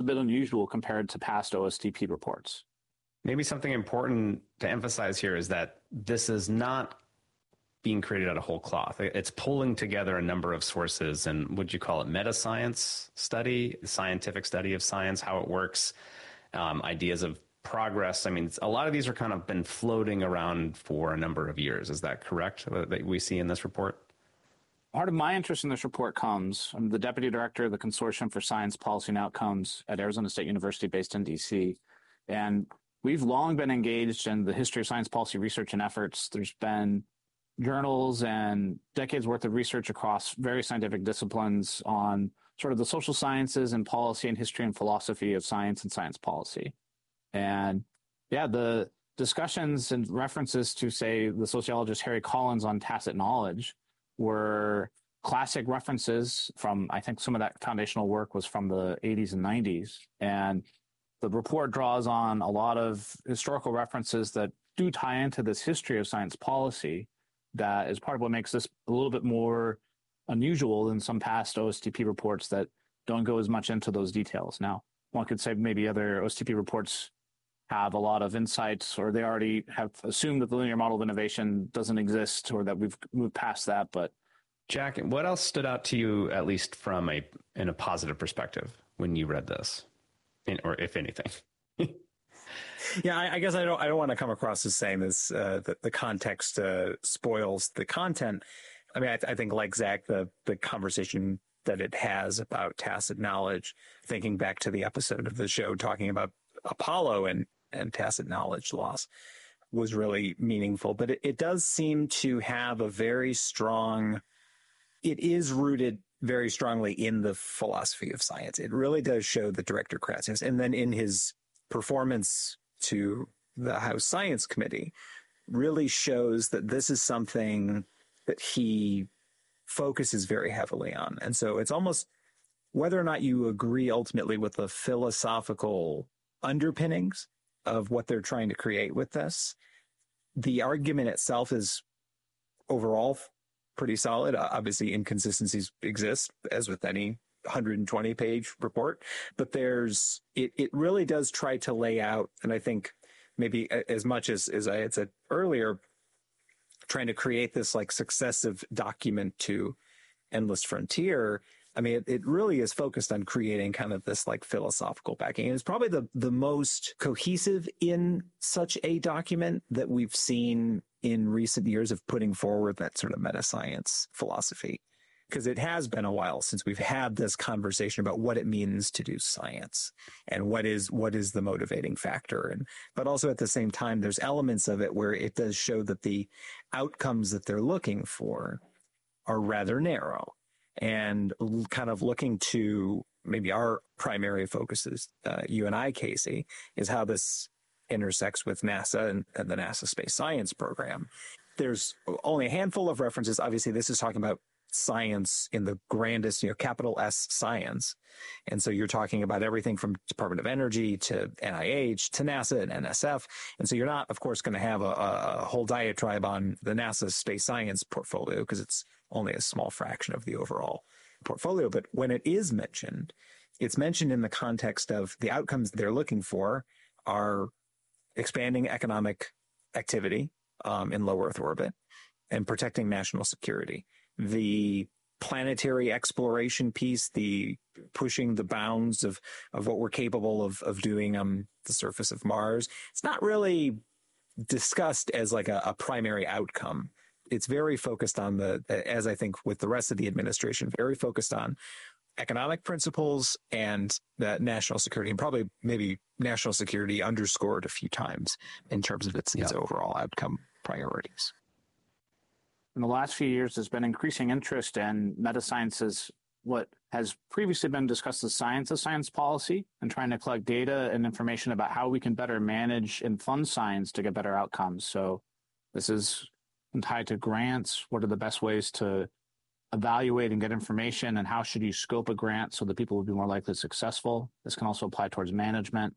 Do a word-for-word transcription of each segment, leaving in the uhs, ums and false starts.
bit unusual compared to past O S T P reports. Maybe something important to emphasize here is that this is not being created out of whole cloth. It's pulling together a number of sources and would you call it meta science study, scientific study of science, how it works, um, ideas of progress. I mean, a lot of these are kind of been floating around for a number of years. Is that correct that we see in this report? Part of my interest in this report comes, I'm the Deputy Director of the Consortium for Science, Policy and Outcomes at Arizona State University based in D C. And we've long been engaged in the history of science policy research and efforts. There's been journals and decades worth of research across various scientific disciplines on sort of the social sciences and policy and history and philosophy of science and science policy. And yeah, the discussions and references to, say, the sociologist Harry Collins on tacit knowledge were classic references from, I think some of that foundational work was from the eighties and nineties. And the report draws on a lot of historical references that do tie into this history of science policy. That is part of what makes this a little bit more unusual than some past O S T P reports that don't go as much into those details. Now, one could say maybe other O S T P reports have a lot of insights, or they already have assumed that the linear model of innovation doesn't exist, or that we've moved past that. But Jack, what else stood out to you, at least from a in a positive perspective, when you read this, in, or if anything? Yeah, I, I guess I don't. I don't want to come across as saying this uh, that the context uh, spoils the content. I mean, I, I think, like Zach, the the conversation that it has about tacit knowledge, thinking back to the episode of the show talking about Apollo and and tacit knowledge loss, was really meaningful. But it, it does seem to have a very strong. It is rooted very strongly in the philosophy of science. It really does show the director Kratsius, and then in his performance to the House Science Committee really shows that this is something that he focuses very heavily on. And so it's almost, whether or not you agree ultimately with the philosophical underpinnings of what they're trying to create with this, the argument itself is overall pretty solid. Obviously, inconsistencies exist, as with any one hundred twenty page report, but there's it it really does try to lay out, and I think maybe as much as as I had said earlier, trying to create this like successive document to Endless Frontier. I mean, it, it really is focused on creating kind of this like philosophical backing. And it's probably the the most cohesive in such a document that we've seen in recent years of putting forward that sort of meta science philosophy. Because it has been a while since we've had this conversation about what it means to do science and what is what is the motivating factor. And but also at the same time, there's elements of it where it does show that the outcomes that they're looking for are rather narrow, and kind of looking to maybe our primary focuses, uh, you and I, Casey, is how this intersects with NASA and, and the NASA Space Science Program. There's only a handful of references. Obviously, this is talking about science in the grandest, you know, capital S science. And so you're talking about everything from Department of Energy to N I H to NASA and N S F. And so you're not, of course, going to have a, a whole diatribe on the NASA space science portfolio because it's only a small fraction of the overall portfolio. But when it is mentioned, it's mentioned in the context of the outcomes they're looking for are expanding economic activity um, in low Earth orbit and protecting national security. The planetary exploration piece, the pushing the bounds of, of what we're capable of, of doing on the surface of Mars, it's not really discussed as like a, a primary outcome. It's very focused on the, as I think with the rest of the administration, very focused on economic principles and the national security, and probably maybe national security underscored a few times in terms of its, its yeah. overall outcome priorities. In the last few years, there's been increasing interest in meta-sciences, what has previously been discussed as science of science policy, and trying to collect data and information about how we can better manage and fund science to get better outcomes. So this is tied to grants. What are the best ways to evaluate and get information, and how should you scope a grant so that people will be more likely successful? This can also apply towards management.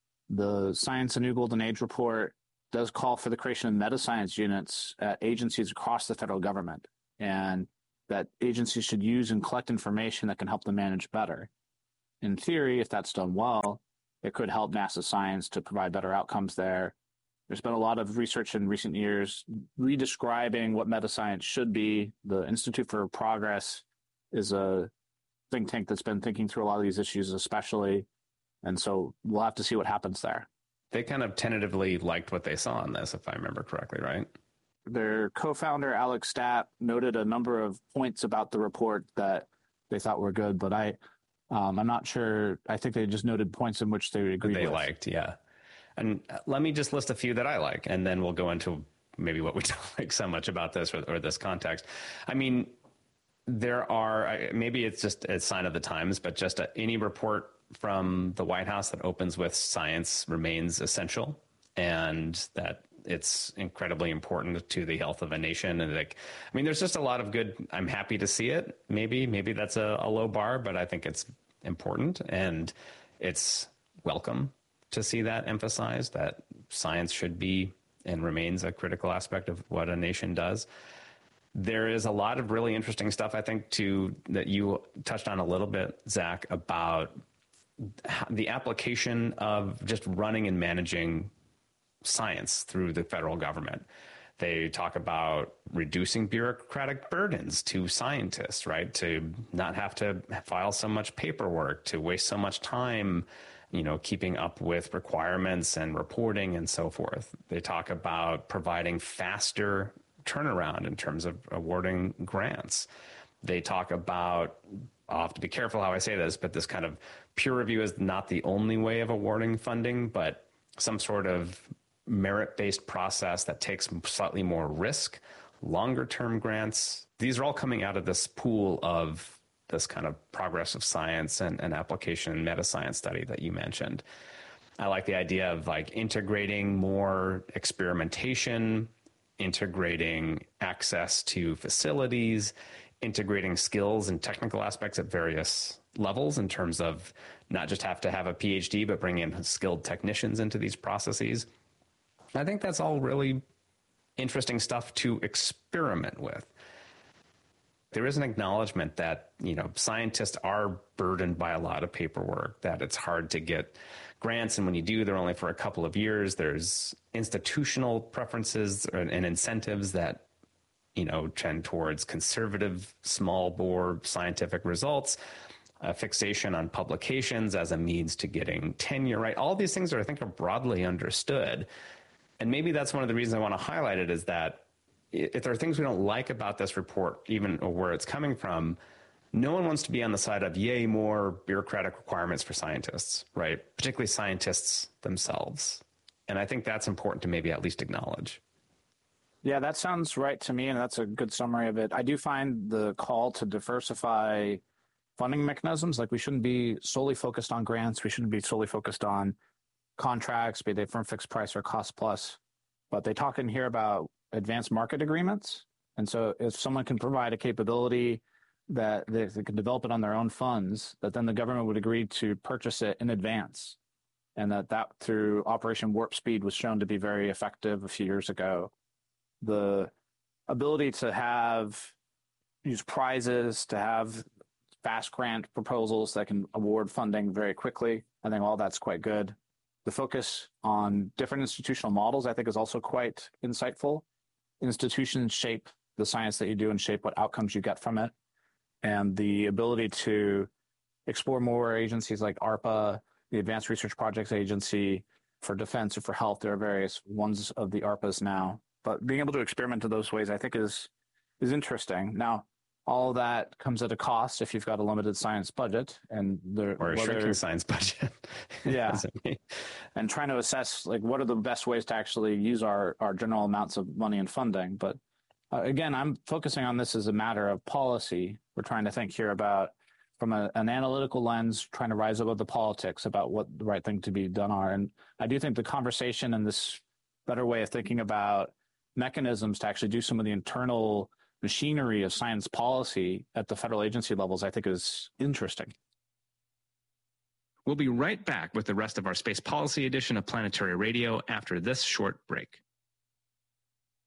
The Science and New Golden Age report does call for the creation of meta-science units at agencies across the federal government, and that agencies should use and collect information that can help them manage better. in theory, if that's done well, it could help NASA science to provide better outcomes there. There's been a lot of research in recent years redescribing what meta-science should be. The Institute for Progress is a think tank that's been thinking through a lot of these issues, especially. And so we'll have to see what happens there. They kind of tentatively liked what they saw in this, if I remember correctly, right? Their co-founder, Alex Stapp, noted a number of points about the report that they thought were good, but I, um, I'm not sure. I think they just noted points in which they agreed They with. liked, yeah. And let me just list a few that I like, and then we'll go into maybe what we don't like so much about this or, or this context. I mean, there are, maybe it's just a sign of the times, but just a, any report from the White House that opens with science remains essential, and that it's incredibly important to the health of a nation. And like, I mean, there's just a lot of good, I'm happy to see it. Maybe, maybe that's a, a low bar, but I think it's important and it's welcome to see that emphasized, that science should be and remains a critical aspect of what a nation does. There is a lot of really interesting stuff, I think, too, that you touched on a little bit, Zach, about the application of just running and managing science through the federal government. They talk about reducing bureaucratic burdens to scientists, right? To not have to file so much paperwork, to waste so much time, you know, keeping up with requirements and reporting and so forth. They talk about providing faster turnaround in terms of awarding grants. They talk about, I'll have to be careful how I say this, but this kind of peer review is not the only way of awarding funding, but some sort of merit-based process that takes slightly more risk, longer-term grants. These are all coming out of this pool of this kind of progress of science and, and application meta-science study that you mentioned. I like the idea of like integrating more experimentation, integrating access to facilities, integrating skills and technical aspects at various levels in terms of not just have to have a PhD, but bring in skilled technicians into these processes. I think that's all really interesting stuff to experiment with. There is an acknowledgement that, you know, scientists are burdened by a lot of paperwork, that it's hard to get grants. And when you do, they're only for a couple of years. There's institutional preferences and incentives that, you know, trend towards conservative, small bore scientific results, a fixation on publications as a means to getting tenure, right? All these things are, I think, are broadly understood. And maybe that's one of the reasons I want to highlight it, is that if there are things we don't like about this report, even or where it's coming from, no one wants to be on the side of yay, more bureaucratic requirements for scientists, right? Particularly scientists themselves. And I think that's important to maybe at least acknowledge. Yeah, that sounds right to me, and that's a good summary of it. I do find the call to diversify funding mechanisms, like we shouldn't be solely focused on grants. We shouldn't be solely focused on contracts, be they firm fixed price or cost plus. But they talk in here about advanced market agreements. And so if someone can provide a capability that they, they can develop it on their own funds, that then the government would agree to purchase it in advance. And that that through Operation Warp Speed was shown to be very effective a few years ago. The ability to have, use prizes, to have fast grant proposals that can award funding very quickly, I think all that's quite good. The focus on different institutional models, I think, is also quite insightful. Institutions shape the science that you do and shape what outcomes you get from it. And the ability to explore more agencies like ARPA, the Advanced Research Projects Agency, for defense or for health, there are various ones of the ARPAs now. But being able to experiment in those ways, I think, is is interesting. Now, all of that comes at a cost if you've got a limited science budget, and there, or a whether, shrinking science budget. Yeah, and trying to assess like what are the best ways to actually use our our general amounts of money and funding. But uh, again, I'm focusing on this as a matter of policy. We're trying to think here about, from a, an analytical lens, trying to rise above the politics about what the right thing to be done are. And I do think the conversation and this better way of thinking about mechanisms to actually do some of the internal machinery of science policy at the federal agency levels, I think, is interesting. We'll be right back with the rest of our space policy edition of Planetary Radio after this short break.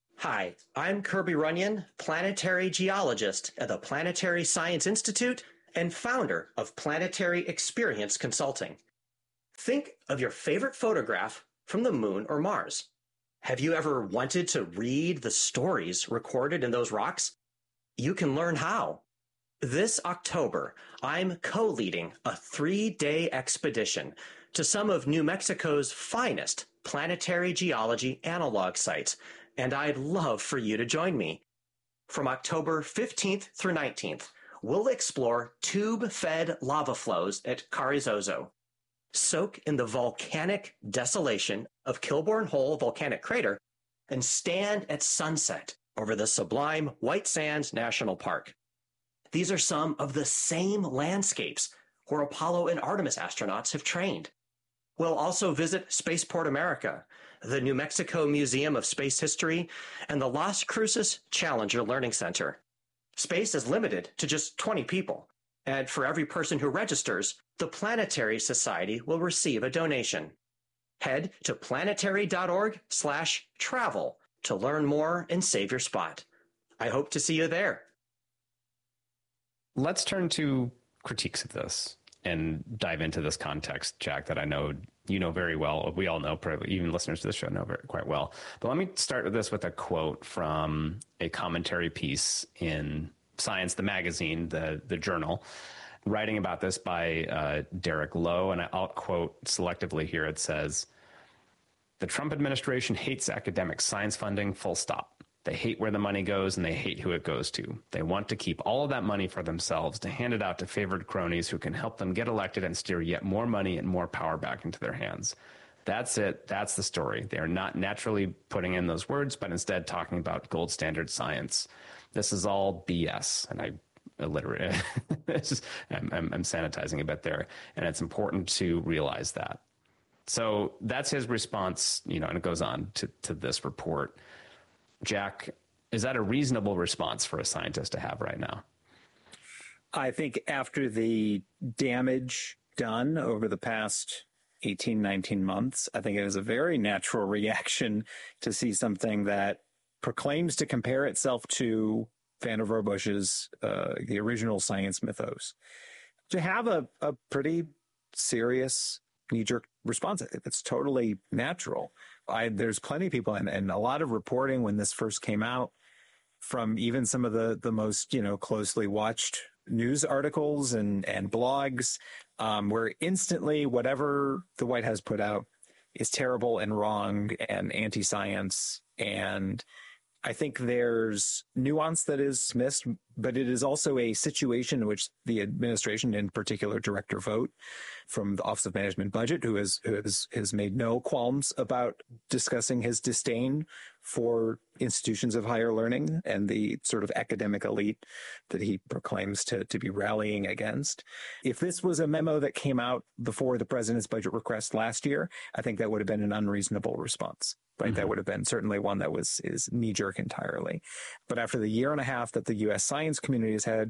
Hi, I'm Kirby Runyon, planetary geologist at the Planetary Science Institute and founder of Planetary Experience Consulting. Think of your favorite photograph from the moon or Mars. Have you ever wanted to read the stories recorded in those rocks? You can learn how. This October, I'm co-leading a three-day expedition to some of New Mexico's finest planetary geology analog sites, and I'd love for you to join me. From October fifteenth through nineteenth, we'll explore tube-fed lava flows at Carrizozo, soak in the volcanic desolation of Kilbourne Hole Volcanic Crater, and stand at sunset over the sublime White Sands National Park. These are some of the same landscapes where Apollo and Artemis astronauts have trained. We'll also visit Spaceport America, the New Mexico Museum of Space History, and the Las Cruces Challenger Learning Center. Space is limited to just twenty people, and for every person who registers, the Planetary Society will receive a donation. Head to planetary.org slash travel to learn more and save your spot. I hope to see you there. Let's turn to critiques of this and dive into this context, Jack, that I know you know very well. We all know, probably even listeners to this show know very, quite well. But let me start with this with a quote from a commentary piece in Science, the magazine, the, the journal, writing about this by uh, Derek Lowe. And I'll quote selectively here. It says, "The Trump administration hates academic science funding, full stop. They hate where the money goes, and they hate who it goes to. They want to keep all of that money for themselves, to hand it out to favored cronies who can help them get elected and steer yet more money and more power back into their hands. That's it. That's the story. They are not naturally putting in those words, but instead talking about gold standard science. This is all B S." And I illiterate. It's just, I'm, I'm, I'm sanitizing a bit there, and it's important to realize that. So that's his response, you know, and it goes on to, to this report. Jack, is that a reasonable response for a scientist to have right now? I think after the damage done over the past eighteen, nineteen months, I think it is a very natural reaction to see something that proclaims to compare itself to Vannevar Bush's, uh, the original science mythos, to have a, a pretty serious knee-jerk response. I think that's totally natural. I, there's plenty of people and, and a lot of reporting when this first came out from even some of the, the most, you know, closely watched news articles and, and blogs, um, where instantly whatever the White House put out is terrible and wrong and anti-science. And I think there's nuance that is missed, but it is also a situation in which the administration, in particular Director Vogt from the Office of Management and Budget, who has, who has, has made no qualms about discussing his disdain for institutions of higher learning and the sort of academic elite that he proclaims to, to be rallying against. If this was a memo that came out before the president's budget request last year, I think that would have been an unreasonable response. Right, mm-hmm. That would have been certainly one that was is knee-jerk entirely. But after the year and a half that the U S science community has had,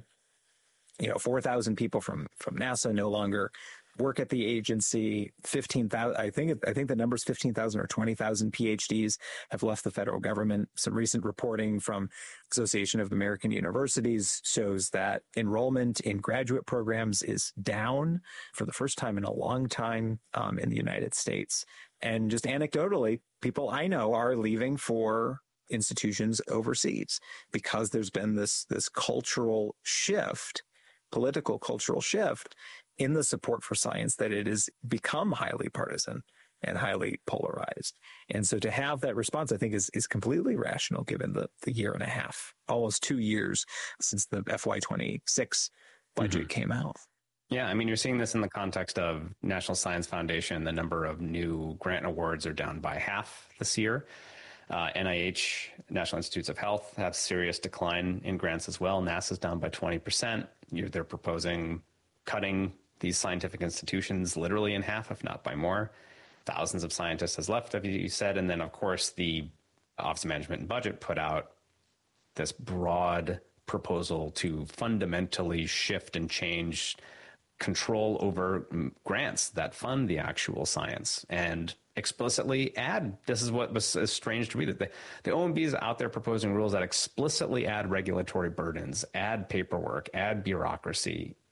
you know, four thousand people from from NASA no longer work at the agency, fifteen thousand, I think, I think the number is fifteen thousand or twenty thousand PhDs have left the federal government. Some recent reporting from Association of American Universities shows that enrollment in graduate programs is down for the first time in a long time um, in the United States. And just anecdotally, people I know are leaving for institutions overseas because there's been this, this cultural shift, political cultural shift in the support for science, that it has become highly partisan and highly polarized. And so to have that response, I think, is, is completely rational given the, the year and a half, almost two years since the F Y twenty-six budget mm-hmm. came out. Yeah, I mean, you're seeing this in the context of National Science Foundation. The number of new grant awards are down by half this year. Uh, N I H, National Institutes of Health, have serious decline in grants as well. NASA's down by twenty percent. You're, they're proposing cutting these scientific institutions literally in half, if not by more. Thousands of scientists has left, as you said. And then, of course, the Office of Management and Budget put out this broad proposal to fundamentally shift and change control over grants that fund the actual science and explicitly add, this is what was strange to me, that the, the O M B is out there proposing rules that explicitly add regulatory burdens, add paperwork, add bureaucracy,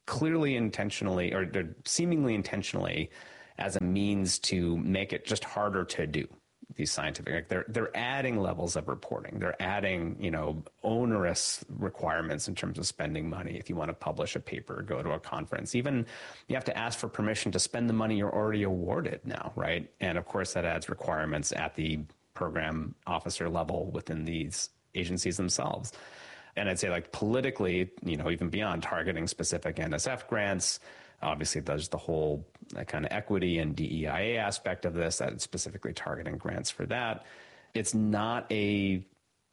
clearly intentionally or seemingly intentionally as a means to make it just harder to do these scientific, like they're, they're adding levels of reporting. They're adding, you know, onerous requirements in terms of spending money. If you want to publish a paper, go to a conference, even you have to ask for permission to spend the money you're already awarded now, right? And of course that adds requirements at the program officer level within these agencies themselves. And I'd say like politically, you know, even beyond targeting specific N S F grants, obviously there's the whole uh, kind of equity and D E I A aspect of this, that it's specifically targeting grants for that. It's not a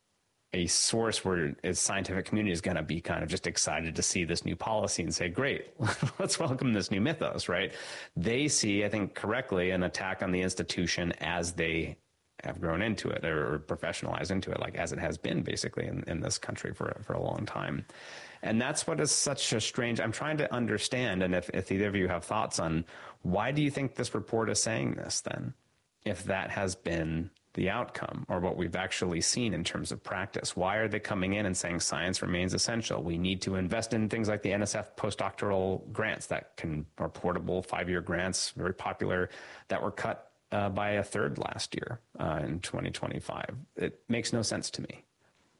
a source where a scientific community is going to be kind of just excited to see this new policy and say, great, let's welcome this new mythos, right? They see, I think correctly, an attack on the institution as they have grown into it or professionalized into it, like as it has been basically in, in this country for, for a long time. And that's what is such a strange, I'm trying to understand. And if, if either of you have thoughts on why do you think this report is saying this then, if that has been the outcome or what we've actually seen in terms of practice? Why are they coming in and saying science remains essential? We need to invest in things like the N S F postdoctoral grants that can, or portable five-year grants, very popular, that were cut uh, by a third last year uh, in twenty twenty-five. It makes no sense to me.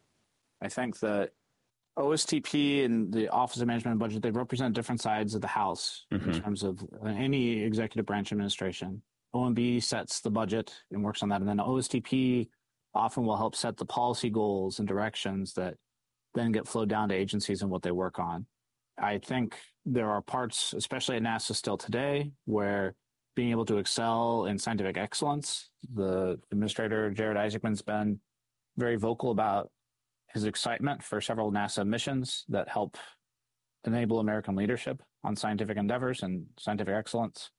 I think that O S T P and the Office of Management and Budget, they represent different sides of the House mm-hmm. in terms of any executive branch administration. O M B sets the budget and works on that. And then O S T P often will help set the policy goals and directions that then get flowed down to agencies and what they work on. I think there are parts, especially at NASA still today, where being able to excel in scientific excellence, the administrator, Jared Isaacman's been very vocal about his excitement for several NASA missions that help enable American leadership on scientific endeavors and scientific excellence.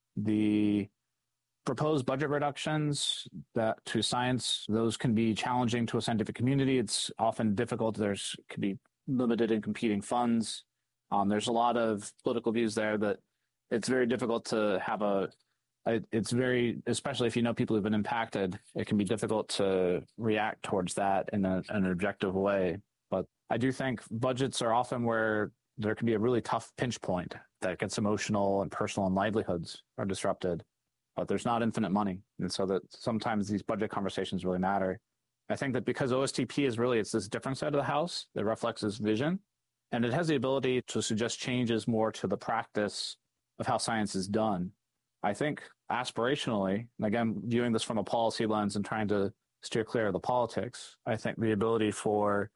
The proposed budget reductions that to science, those can be challenging to a scientific community. It's often difficult. There's could be limited and competing funds. Um, there's a lot of political views there that it's very difficult to have a, a, it's very, especially if you know people who've been impacted, it can be difficult to react towards that in a, an objective way. But I do think budgets are often where there can be a really tough pinch point that gets emotional and personal and livelihoods are disrupted. But there's not infinite money. And so that sometimes these budget conversations really matter. I think that because O S T P is really, it's this different side of the house that reflects this vision, and it has the ability to suggest changes more to the practice of how science is done. I think aspirationally, and again, viewing this from a policy lens and trying to steer clear of the politics, I think the ability for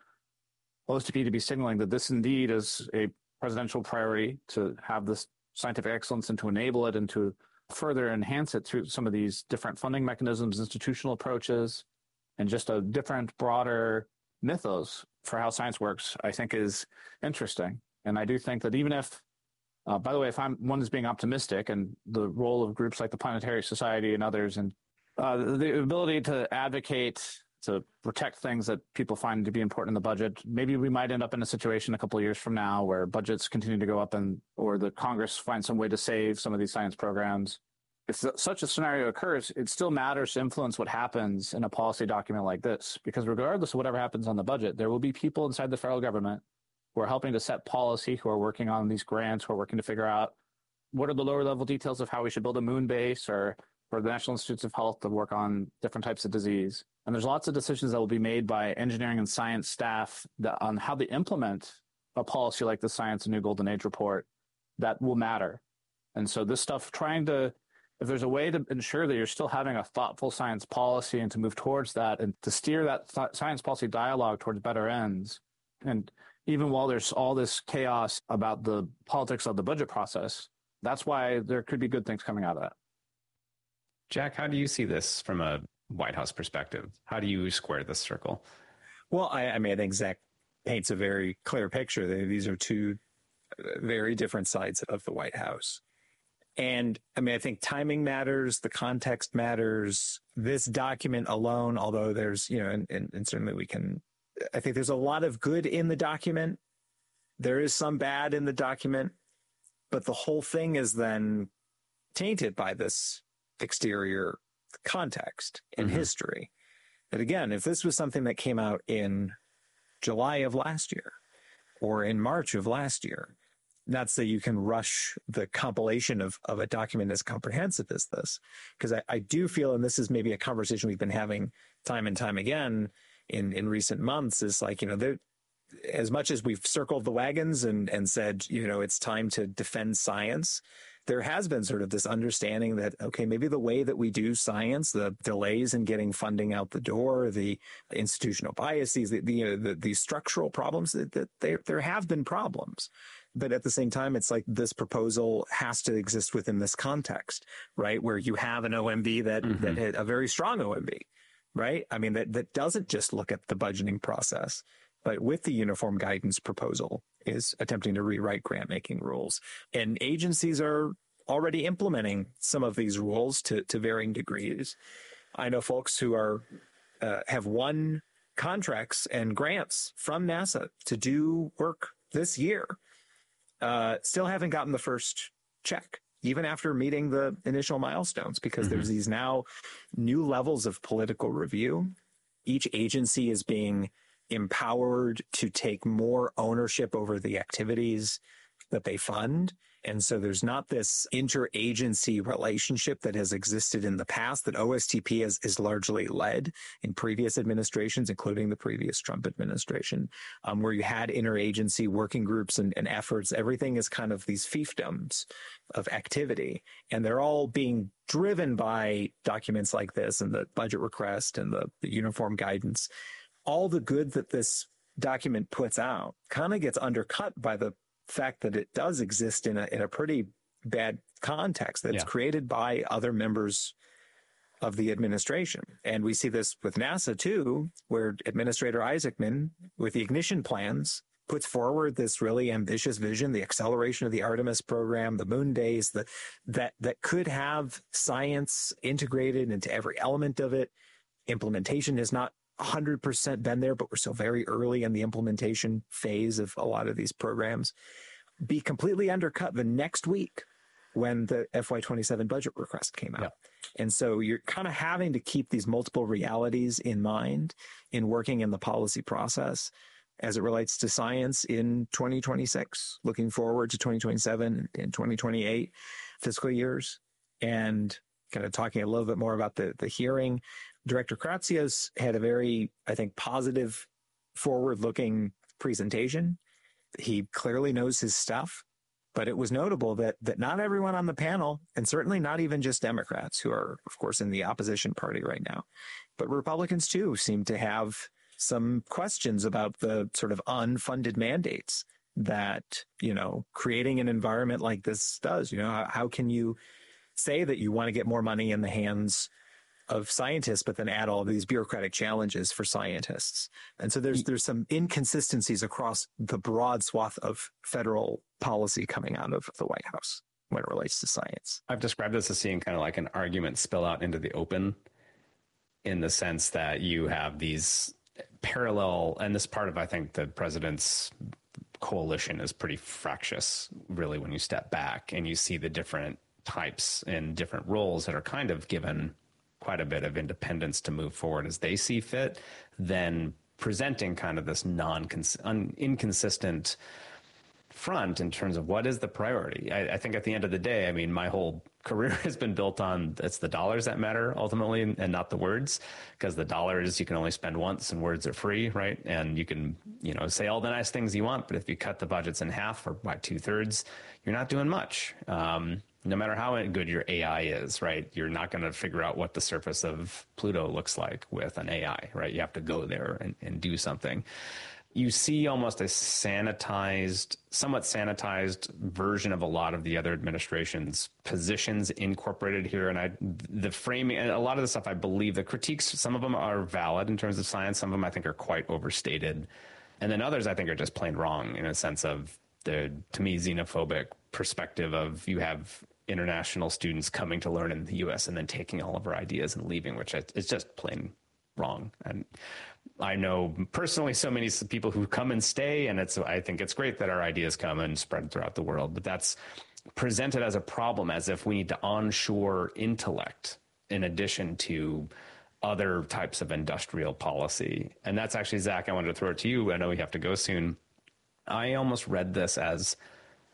O S T P to be signaling that this indeed is a presidential priority to have this scientific excellence and to enable it and to further enhance it through some of these different funding mechanisms, institutional approaches, and just a different, broader mythos for how science works, I think is interesting. And I do think that even if, uh, by the way, if I'm one is being optimistic and the role of groups like the Planetary Society and others, and uh, the ability to advocate, to protect things that people find to be important in the budget, maybe we might end up in a situation a couple of years from now where budgets continue to go up and or the Congress finds some way to save some of these science programs. If such a scenario occurs, it still matters to influence what happens in a policy document like this, because regardless of whatever happens on the budget, there will be people inside the federal government who are helping to set policy, who are working on these grants, who are working to figure out what are the lower level details of how we should build a moon base, or for the National Institutes of Health to work on different types of disease. And there's lots of decisions that will be made by engineering and science staff that, on how they implement a policy like the Science and New Golden Age report that will matter. And so this stuff, trying to, if there's a way to ensure that you're still having a thoughtful science policy and to move towards that and to steer that th- science policy dialogue towards better ends. And even while there's all this chaos about the politics of the budget process, that's why there could be good things coming out of that. Jack, how do you see this from a White House perspective? How do you square this circle? Well, I, I mean, I think Zach paints a very clear picture. These are two very different sides of the White House. And I mean, I think timing matters, the context matters. This document alone, although there's, you know, and, and, and certainly we can, I think there's a lot of good in the document. There is some bad in the document, but the whole thing is then tainted by this exterior context and mm-hmm. history. That again, if this was something that came out in July of last year or in March of last year, not so you can rush the compilation of, of a document as comprehensive as this. Because I, I do feel, and this is maybe a conversation we've been having time and time again in, in recent months, is like, you know, there, as much as we've circled the wagons and, and said, you know, it's time to defend science, there has been sort of this understanding that, okay, maybe the way that we do science, the delays in getting funding out the door, the institutional biases, the, the, uh, the, the structural problems, that, that there, there have been problems. But at the same time, it's like this proposal has to exist within this context, right? Where you have an O M B that, mm-hmm. that had a very strong O M B, right? I mean, that, that doesn't just look at the budgeting process, but with the uniform guidance proposal is attempting to rewrite grant-making rules. And agencies are already implementing some of these rules to, to varying degrees. I know folks who are uh, have won contracts and grants from NASA to do work this year, uh, still haven't gotten the first check, even after meeting the initial milestones, because mm-hmm. there's these now new levels of political review. Each agency is being empowered to take more ownership over the activities that they fund. And so there's not this interagency relationship that has existed in the past that O S T P has, is largely led in previous administrations, including the previous Trump administration, um, where you had interagency working groups and, and efforts. Everything is kind of these fiefdoms of activity, and they're all being driven by documents like this and the budget request and the, the uniform guidance. All the good that this document puts out kind of gets undercut by the fact that it does exist in a in a pretty bad context that's yeah. created by other members of the administration. And we see this with NASA too, where Administrator Isaacman, with the ignition plans, puts forward this really ambitious vision, the acceleration of the Artemis program, the moon days, the, that that could have science integrated into every element of it. Implementation has not one hundred percent been there, but we're still very early in the implementation phase of a lot of these programs, be completely undercut the next week when the F Y twenty-seven budget request came out. Yeah. And so you're kind of having to keep these multiple realities in mind in working in the policy process as it relates to science in twenty twenty-six, looking forward to twenty twenty-seven and twenty twenty-eight fiscal years. And kind of talking a little bit more about the, the hearing, Director Kratsios had a very, I think, positive, forward-looking presentation. He clearly knows his stuff, but it was notable that that not everyone on the panel, and certainly not even just Democrats, who are, of course, in the opposition party right now, but Republicans, too, seem to have some questions about the sort of unfunded mandates that, you know, creating an environment like this does. You know, how, how can you say that you want to get more money in the hands of scientists, but then add all of these bureaucratic challenges for scientists? And so there's there's some inconsistencies across the broad swath of federal policy coming out of the White House when it relates to science. I've described this as seeing kind of like an argument spill out into the open, in the sense that you have these parallel, and this part of, I think, the president's coalition is pretty fractious, really, when you step back and you see the different types and different roles that are kind of given quite a bit of independence to move forward as they see fit, then presenting kind of this non un, inconsistent front in terms of what is the priority. I, I think at the end of the day, I mean, my whole career has been built on it's the dollars that matter ultimately, and not the words, because the dollars you can only spend once and words are free, right? And you can, you know, say all the nice things you want, but if you cut the budgets in half or by two thirds, you're not doing much. Um, no matter how good your A I is, right? You're not going to figure out what the surface of Pluto looks like with an A I, right? You have to go there and, and do something. You see almost a sanitized, somewhat sanitized version of a lot of the other administration's positions incorporated here. And I, the framing, and a lot of the stuff, I believe the critiques, some of them are valid in terms of science. Some of them I think are quite overstated. And then others I think are just plain wrong in a sense of the, to me, xenophobic perspective of you have international students coming to learn in the U S and then taking all of our ideas and leaving, which is just plain wrong. And I know personally so many people who come and stay, and it's, I think it's great that our ideas come and spread throughout the world, but that's presented as a problem, as if we need to onshore intellect in addition to other types of industrial policy. And that's actually, Zach, I wanted to throw it to you. I know we have to go soon. I almost read this as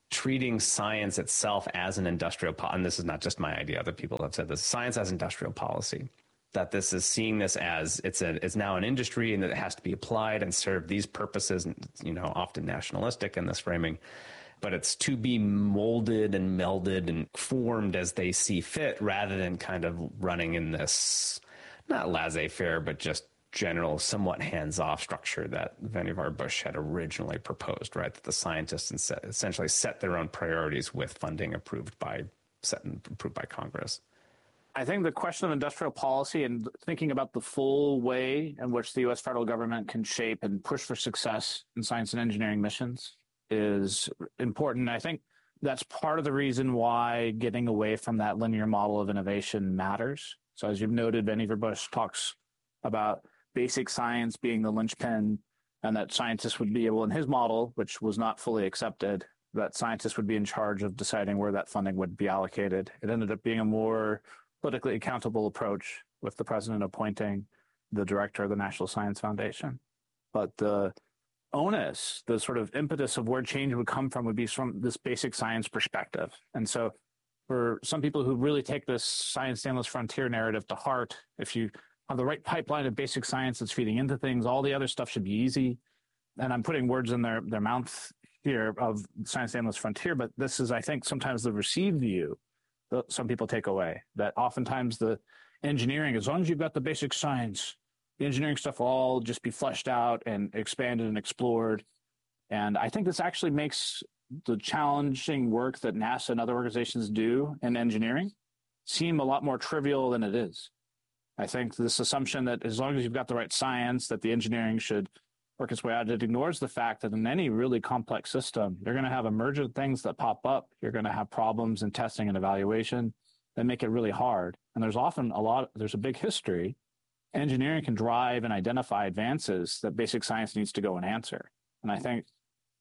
treating science itself as an industrial policy, and this is not just my idea, other people have said this, science as industrial policy, that this is seeing this as it's a, it's now an industry and that it has to be applied and serve these purposes, and, you know, often nationalistic in this framing, but it's to be molded and melded and formed as they see fit rather than kind of running in this, not laissez-faire, but just general, somewhat hands-off structure that Vannevar Bush had originally proposed, right? That the scientists essentially set their own priorities with funding approved by set and approved by Congress. I think the question of industrial policy and thinking about the full way in which the U S federal government can shape and push for success in science and engineering missions is important. I think that's part of the reason why getting away from that linear model of innovation matters. So as you've noted, Vannevar Bush talks about basic science being the linchpin, and that scientists would be able, in his model, which was not fully accepted, that scientists would be in charge of deciding where that funding would be allocated. It ended up being a more politically accountable approach with the president appointing the director of the National Science Foundation. But the onus, the sort of impetus of where change would come from would be from this basic science perspective. And so for some people who really take this science endless frontier narrative to heart, if you have the right pipeline of basic science that's feeding into things, all the other stuff should be easy. And I'm putting words in their, their mouth here of science endless frontier, but this is, I think, sometimes the received view that some people take away, that oftentimes the engineering, as long as you've got the basic science, the engineering stuff will all just be fleshed out and expanded and explored. And I think this actually makes the challenging work that NASA and other organizations do in engineering seem a lot more trivial than it is. I think this assumption that as long as you've got the right science, that the engineering should work its way out, it ignores the fact that in any really complex system, you're going to have emergent things that pop up. You're going to have problems in testing and evaluation that make it really hard. And there's often a lot, there's a big history. Engineering can drive and identify advances that basic science needs to go and answer. And I think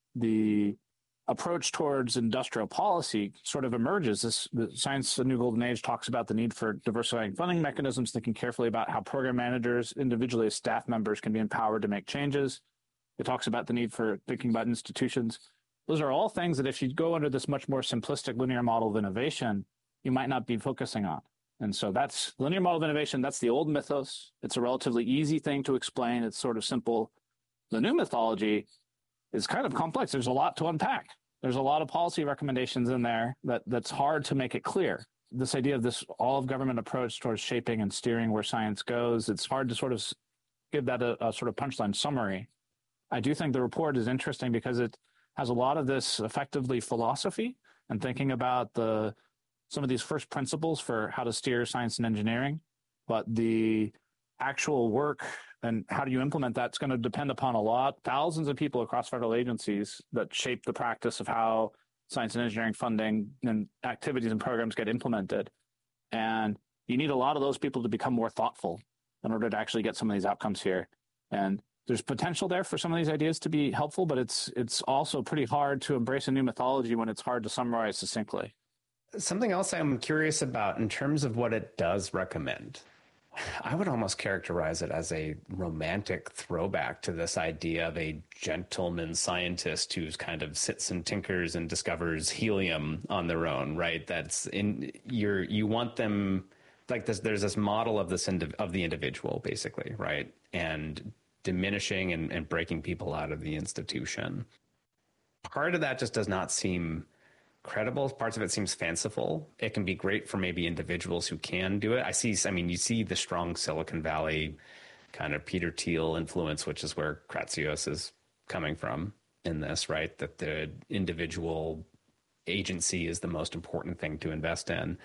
the approach towards industrial policy sort of emerges. This the Science, the New Golden Age talks about the need for diversifying funding mechanisms, thinking carefully about how program managers, individually as staff members, can be empowered to make changes. It talks about the need for thinking about institutions. Those are all things that if you go under this much more simplistic linear model of innovation, you might not be focusing on. And so that's linear model of innovation. That's the old mythos. It's a relatively easy thing to explain. It's sort of simple. The new mythology is kind of complex. There's a lot to unpack. There's a lot of policy recommendations in there that that's hard to make it clear. This idea of this all of government approach towards shaping and steering where science goes, it's hard to sort of give that a, a sort of punchline summary. I do think the report is interesting because it has a lot of this effectively philosophy and thinking about the some of these first principles for how to steer science and engineering, but the actual work and how do you implement that is going to depend upon a lot, thousands of people across federal agencies that shape the practice of how science and engineering funding and activities and programs get implemented. And you need a lot of those people to become more thoughtful in order to actually get some of these outcomes here. And there's potential there for some of these ideas to be helpful, but it's it's also pretty hard to embrace a new mythology when it's hard to summarize succinctly. Something else I'm curious about in terms of what it does recommend. I would almost characterize it as a romantic throwback to this idea of a gentleman scientist who's kind of sits and tinkers and discovers helium on their own, right? That's in you're you want them like this. There's this model of this indiv- of the individual, basically, right? And diminishing and, and breaking people out of the institution. Part of that just does not seem credible. Parts of it seems fanciful. It can be great for maybe individuals who can do it. I see, I mean, you see the strong Silicon Valley kind of Peter Thiel influence, which is where Kratsios is coming from in this, right? That the individual agency is the most important thing to invest in.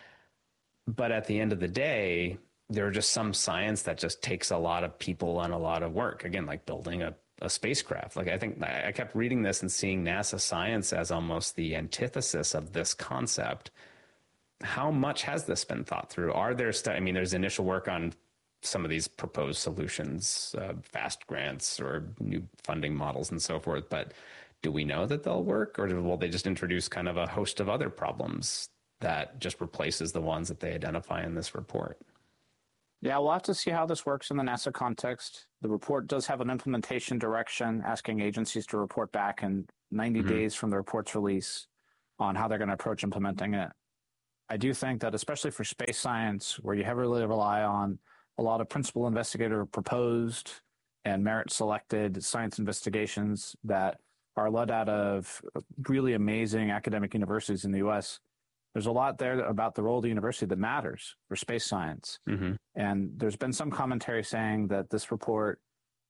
But at the end of the day, there are just some science that just takes a lot of people and a lot of work. Again, like building a a spacecraft. Like I think I kept reading this and seeing NASA science as almost the antithesis of this concept. How much has this been thought through? Are there, st- I mean, there's initial work on some of these proposed solutions, uh, FAST grants or new funding models and so forth, but do we know that they'll work, or will they just introduce kind of a host of other problems that just replaces the ones that they identify in this report? Yeah, we'll have to see how this works in the NASA context. The report does have an implementation direction asking agencies to report back and ninety Mm-hmm. days from the report's release on how they're going to approach implementing it. I do think that especially for space science, where you heavily rely on a lot of principal investigator proposed and merit selected science investigations that are led out of really amazing academic universities in the U S, there's a lot there about the role of the university that matters for space science. Mm-hmm. And there's been some commentary saying that this report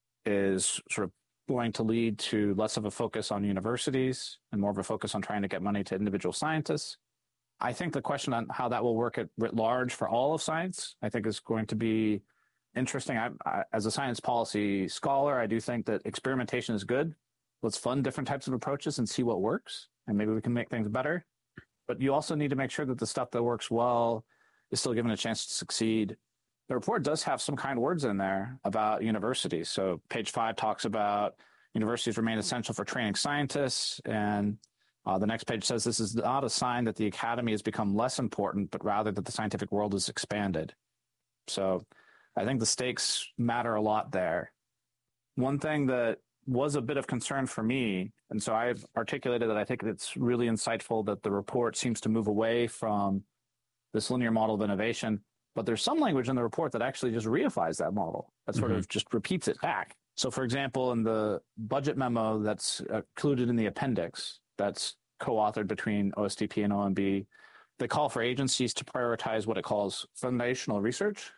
is sort of going to lead to less of a focus on universities and more of a focus on trying to get money to individual scientists. I think the question on how that will work at writ large for all of science, I think is going to be interesting. I, I, as a science policy scholar, I do think that experimentation is good. Let's fund different types of approaches and see what works, and maybe we can make things better. But you also need to make sure that the stuff that works well is still given a chance to succeed. The report does have some kind words in there about universities. So page five talks about universities remain essential for training scientists. And uh, the next page says this is not a sign that the academy has become less important, but rather that the scientific world has expanded. So I think the stakes matter a lot there. One thing that was a bit of concern for me, and so I've articulated that I think it's really insightful that the report seems to move away from this linear model of innovation. But there's some language in the report that actually just reifies that model, that sort Mm-hmm. of just repeats it back. So, for example, in the budget memo that's included in the appendix, that's co-authored between O S T P and O M B, they call for agencies to prioritize what it calls foundational research.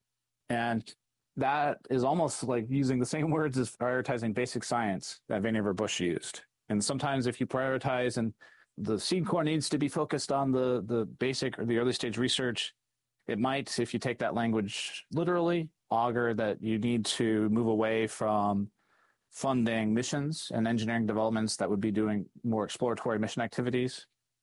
And that is almost like using the same words as prioritizing basic science that Vannevar Bush used. And sometimes if you prioritize and the seed corps needs to be focused on the, the basic or the early stage research, it might, if you take that language literally, augur that you need to move away from funding missions and engineering developments that would be doing more exploratory mission activities.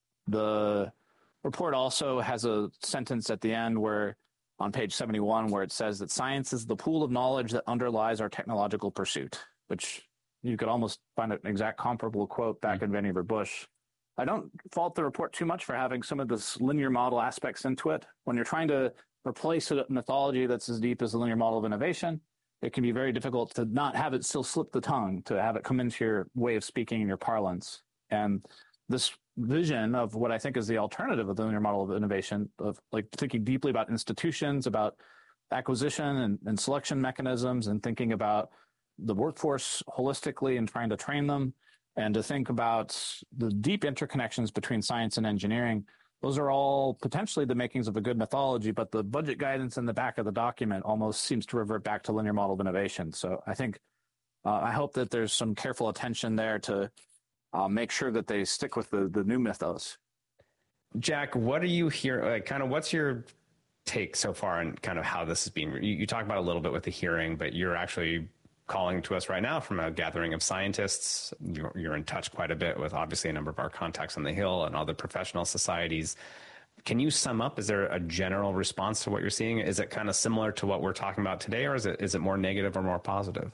The report also has a sentence at the end where, on page seventy-one, where it says that science is the pool of knowledge that underlies our technological pursuit, which you could almost find an exact comparable quote back in Vannevar Bush. I don't fault the report too much for having some of this linear model aspects into it. When you're trying to replace a mythology that's as deep as the linear model of innovation, it can be very difficult to not have it still slip the tongue, to have it come into your way of speaking in your parlance. And this vision of what I think is the alternative of the linear model of innovation, of like thinking deeply about institutions, about acquisition and, and selection mechanisms, and thinking about the workforce holistically and trying to train them, and to think about the deep interconnections between science and engineering. Those are all potentially the makings of a good mythology, but the budget guidance in the back of the document almost seems to revert back to linear model of innovation. So I think, uh, I hope that there's some careful attention there to uh, make sure that they stick with the, the new mythos. Jack, what are you hear? Like, kind of, what's your take so far on kind of how this is being? You, you talk about a little bit with the hearing, but you're actually calling to us right now from a gathering of scientists. You're, you're in touch quite a bit with obviously a number of our contacts on the Hill and other professional societies. Can you sum up? Is there a general response to what you're seeing? Is it kind of similar to what we're talking about today, or is it is it more negative or more positive?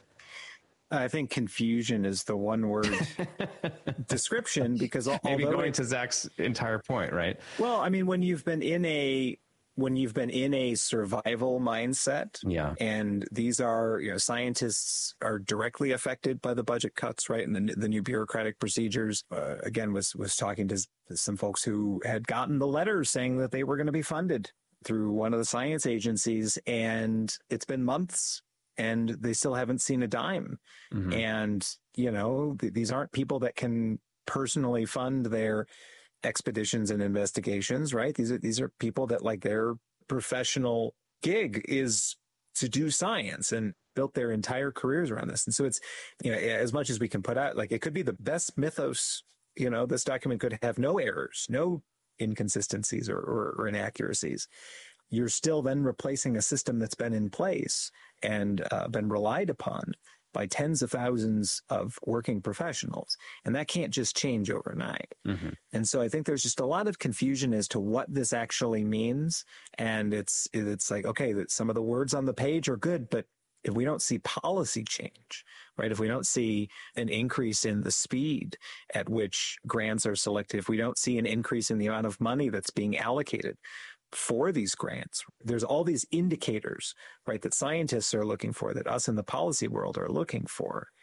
I think confusion is the one word description, because Maybe going it, to Zach's entire point, right? well, I mean, when you've been in a when you've been in a survival mindset, Yeah. and these are, you know, scientists are directly affected by the budget cuts, right? And the, the new bureaucratic procedures. Uh, again, was was talking to some folks who had gotten the letters saying that they were going to be funded through one of the science agencies, and it's been months and they still haven't seen a dime. Mm-hmm. And, you know, th- these aren't people that can personally fund their expeditions and investigations, right? These are, these are people that, like, their professional gig is to do science and built their entire careers around this. And so it's, you know, as much as we can put out, like, it could be the best mythos, you know, this document could have no errors, no inconsistencies or, or, or inaccuracies. You're still then replacing a system that's been in place and uh, been relied upon by tens of thousands of working professionals. And that can't just change overnight. Mm-hmm. And so I think there's just a lot of confusion as to what this actually means. And it's, it's like, okay, that some of the words on the page are good, but if we don't see policy change, right? If we don't see an increase in the speed at which grants are selected, if we don't see an increase in the amount of money that's being allocated for these grants, there's all these indicators, right, that scientists are looking for, that us in the policy world are looking for.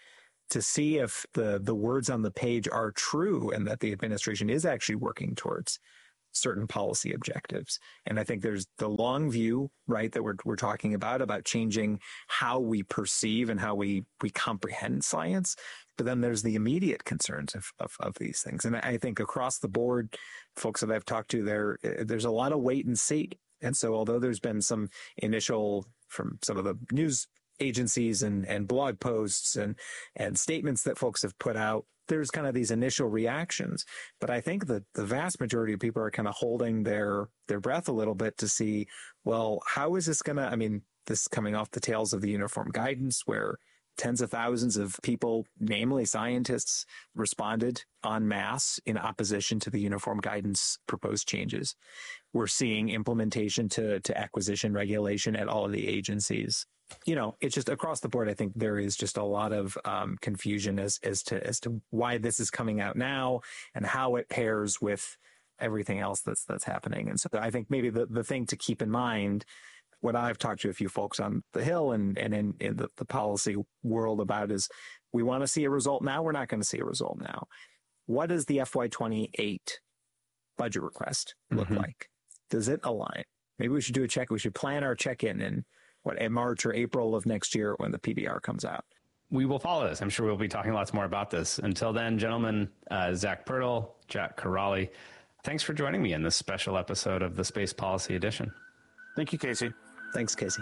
to see if the, the words on the page are true and that the administration is actually working towards certain policy objectives. And I think there's the long view, right, that we're we're talking about, about changing how we perceive and how we, we comprehend science. But then there's the immediate concerns of, of, of these things. And I think across the board, folks that I've talked to, there there's a lot of wait and see. And so although there's been some initial from some of the news agencies and, and blog posts and, and statements that folks have put out, there's kind of these initial reactions. But I think that the vast majority of people are kind of holding their, their breath a little bit to see, well, how is this going to, I mean, this is coming off the tails of the uniform guidance where tens of thousands of people, namely scientists, responded en masse in opposition to the uniform guidance proposed changes. We're seeing implementation to, to acquisition regulation at all of the agencies. You know, it's just across the board. I think there is just a lot of um, confusion as as to as to why this is coming out now and how it pairs with everything else that's that's happening. And so I think maybe the, the thing to keep in mind, what I've talked to a few folks on the Hill and and in, in the, the policy world about is we want to see a result now. We're not going to see a result now. What does the F Y twenty-eight budget request look mm-hmm. like? Does it align? Maybe we should do a check. We should plan our check-in in what, in March or April of next year when the P B R comes out. We will follow this. I'm sure we'll be talking lots more about this. Until then, gentlemen, uh, Zach Purtill, Jack Kiraly, thanks for joining me in this special episode of the Space Policy Edition. Thank you, Casey. Thanks, Casey.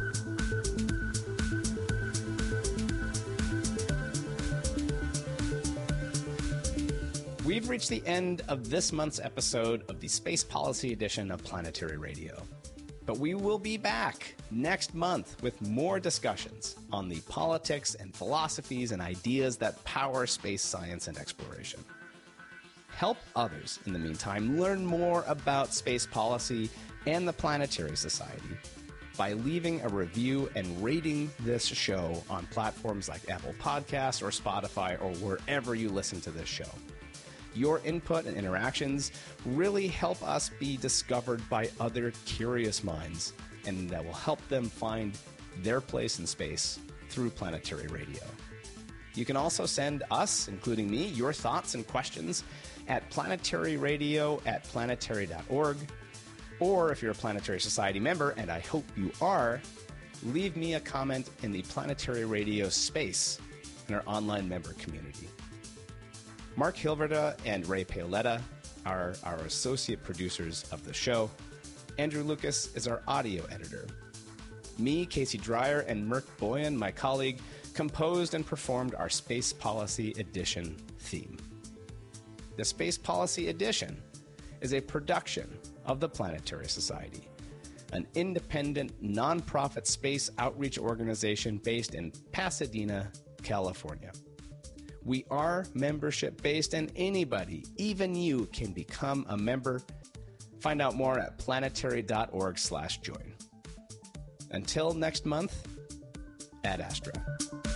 We've reached the end of this month's episode of the Space Policy Edition of Planetary Radio. But we will be back next month with more discussions on the politics and philosophies and ideas that power space science and exploration. Help others, in the meantime, learn more about space policy and the Planetary Society by leaving a review and rating this show on platforms like Apple Podcasts or Spotify or wherever you listen to this show. Your input and interactions really help us be discovered by other curious minds, and that will help them find their place in space through Planetary Radio. You can also send us, including me, your thoughts and questions at planetaryradio at planetary dot org. Or if you're a Planetary Society member, and I hope you are, leave me a comment in the Planetary Radio space in our online member community. Mark Hilverda and Ray Paoletta are our associate producers of the show. Andrew Lucas is our audio editor. Me, Casey Dreyer, and Merk Boyan, my colleague, composed and performed our Space Policy Edition theme. The Space Policy Edition is a production of the Planetary Society, an independent, nonprofit space outreach organization based in Pasadena, California. We are membership-based, and anybody, even you, can become a member. Find out more at planetary dot org slash join. Until next month, Ad Astra.